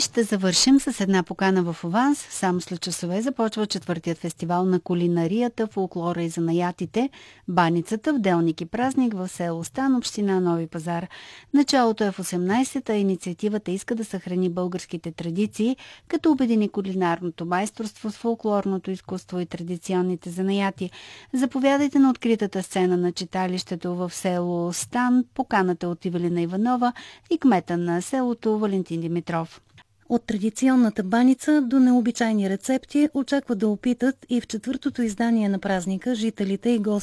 ще завършим с една покана в аванс. Само след часове започва 4-тият фестивал на кулинарията, фолклора и занаятите Баницата в Делник и празник в село Стан, община Нови пазар. Началото е в 18-та, а инициативата иска да съхрани българските традиции, като обедини кулинарното майсторство с фолклорното изкуство и традиционните занаяти. Заповядайте на откритата сцена на читалището в село Стан. Поканата от Ивелина Иванова и кмета на селото Валентин Димитров. От традиционната баница до необичайни рецепти очаква да опитат и в 4-то издание на празника жителите и гостите